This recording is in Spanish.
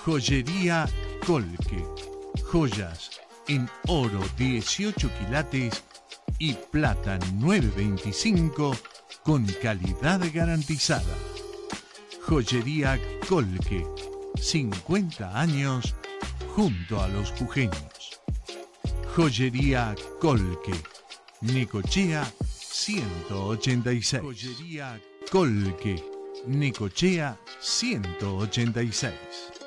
Joyería Colque. Joyas en oro 18 quilates y plata 925 con calidad garantizada. Joyería Colque. 50 años junto a los jujeños. Joyería Colque. Necochea 186. Joyería Colque. Necochea 186.